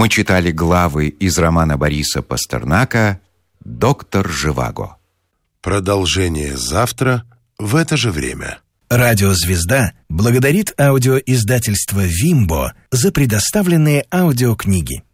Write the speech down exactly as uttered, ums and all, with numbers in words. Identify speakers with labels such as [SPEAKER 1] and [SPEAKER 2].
[SPEAKER 1] Мы читали главы из романа Бориса Пастернака «Доктор Живаго».
[SPEAKER 2] Продолжение завтра в это же время.
[SPEAKER 3] Радиозвезда благодарит аудиоиздательство «Вимбо» за предоставленные аудиокниги.